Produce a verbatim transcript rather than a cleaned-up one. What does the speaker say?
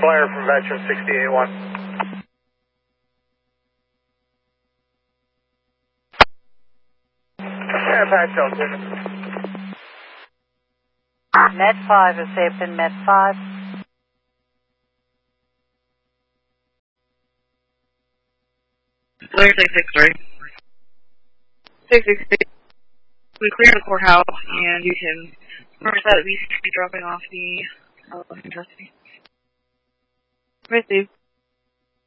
Blair from Veteran sixty-eight one. Apache Elton. Med five is safe in Med five. Blair six six three. six six three. We cleared the courthouse, and you can remember that we should be dropping off the uh, custody. Receive.